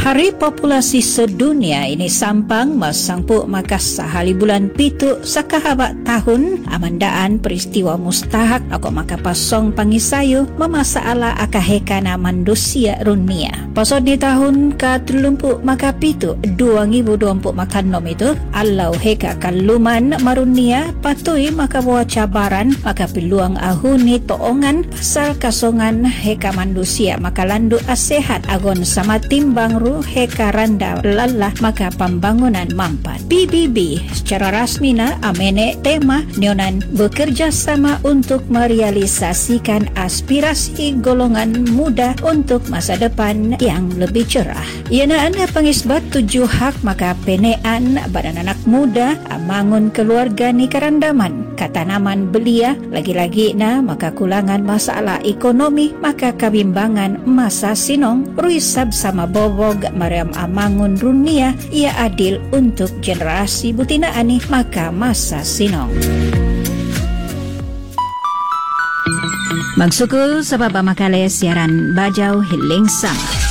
Hari Populasi Sedunia ini sampang masangpuk makas sahali bulan pitu sakahabak tahun amandaan peristiwa mustahak aku maka pasong pangisayu memasalah akahekana manusia dunia. Pasal di tahun ke-30 maka pitu 2024 makan nom itu alau heka kaluman marunia patui maka bawa cabaran maka peluang ahuni toongan pasal kasongan heka manusia maka landu asehat agon sama timbang heka randa lalah maka pembangunan mampan. PBB secara rasmi na amene tema nyonan bekerja sama untuk merealisasikan aspirasi golongan muda untuk masa depan yang lebih cerah. Iana anda pengisbat 7 hak maka penean badan anak muda amangun keluarga ni karandaman katanaman belia lagi-lagi na maka kulangan masalah ekonomi maka kabimbangan masa sinong ruisab sama bobog Mariam amangun dunia ia adil untuk generasi butina ani maka masa sinong. Magsukul sa babamakalay siaran Bajau Hiling Sama.